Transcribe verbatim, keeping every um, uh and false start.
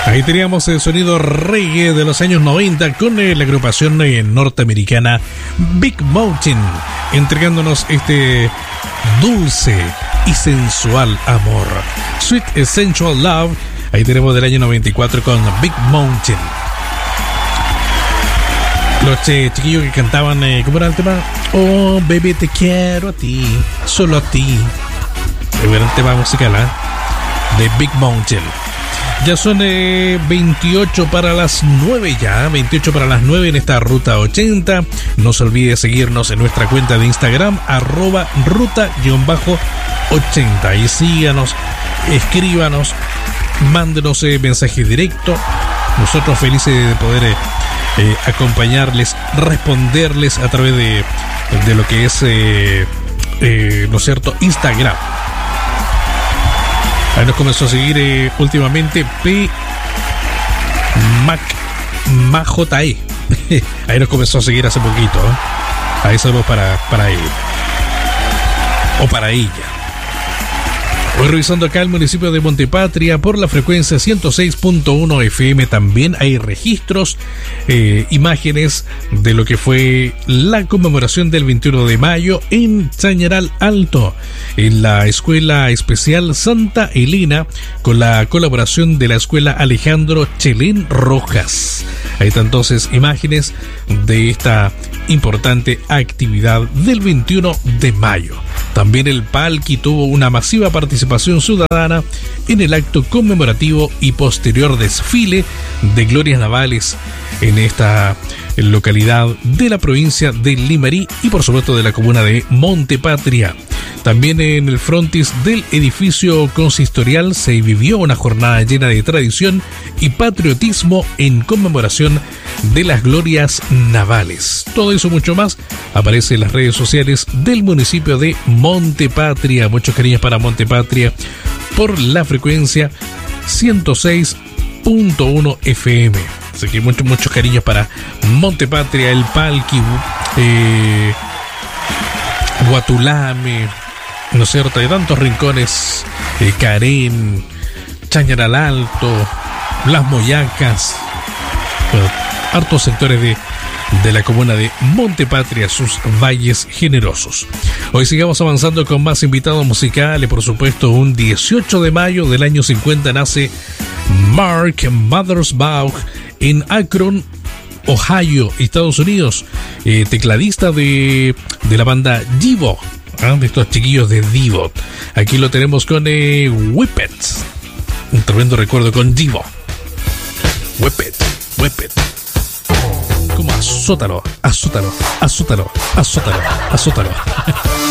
Ahí teníamos el sonido reggae de los años noventa con eh, la agrupación eh, norteamericana Big Mountain, entregándonos este dulce y sensual amor. Sweet Essential Love, ahí tenemos del año noventa y cuatro con Big Mountain. Los eh, chiquillos que cantaban, eh, ¿cómo era el tema? Oh, baby, te quiero a ti, solo a ti. Era un tema musical, ¿eh? De Big Mountain. Ya son eh, veintiocho para las nueve ya, veintiocho para las nueve en esta Ruta ochenta. No se olvide seguirnos en nuestra cuenta de Instagram, arroba ruta-ochenta. Y síganos, escríbanos, mándenos eh, mensaje directo. Nosotros felices de poder eh, eh, acompañarles, responderles a través de, de lo que es, eh, eh, ¿no es cierto?, Instagram. Ahí nos comenzó a seguir eh, últimamente P. Mac MacJE. Ahí nos comenzó a seguir hace poquito, ¿eh? Ahí saludos para, para él. O para ella. Hoy revisando acá el municipio de Montepatria por la frecuencia ciento seis punto uno F M. También hay registros, eh, imágenes de lo que fue la conmemoración del veintiuno de mayo en Chañaral Alto, en la Escuela Especial Santa Elena, con la colaboración de la Escuela Alejandro Chelén Rojas. Ahí están entonces imágenes de esta importante actividad del veintiuno de mayo. También el Palqui tuvo una masiva participación ciudadana en el acto conmemorativo y posterior desfile de glorias navales en esta localidad de la provincia de Limarí y por supuesto de la comuna de Montepatria. También en el frontis del edificio consistorial se vivió una jornada llena de tradición y patriotismo en conmemoración de las glorias navales. Todo eso y mucho más aparece en las redes sociales del municipio de Montepatria. Muchos cariños para Montepatria por la frecuencia ciento seis punto uno F M. Así que muchos, muchos cariños para Montepatria, el Palqui, eh, Guatulame, ¿no es cierto? Hay tantos rincones, eh, Carén, Chañaral Alto, Las Moyacas, bueno, hartos sectores de, de la comuna de Montepatria, sus valles generosos. Hoy sigamos avanzando con más invitados musicales. Por supuesto, un dieciocho de mayo del año cincuenta nace Mark Mothersbaugh en Akron, Ohio, Estados Unidos, eh, tecladista de, de la banda Devo, ¿eh? De estos chiquillos de Devo. Aquí lo tenemos con eh, Whippet, un tremendo recuerdo con Devo. Whippet, Whippet. Como azótalo, azótalo, azótalo, azótalo, azótalo.